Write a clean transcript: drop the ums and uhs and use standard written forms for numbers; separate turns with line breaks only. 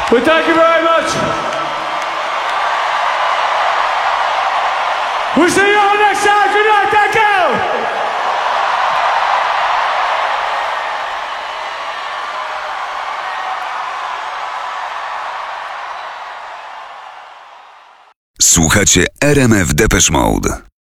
Well, thank you very much. We'll see you all next time. Good night. Thank you.
Słuchacie RMF Depeche Mode.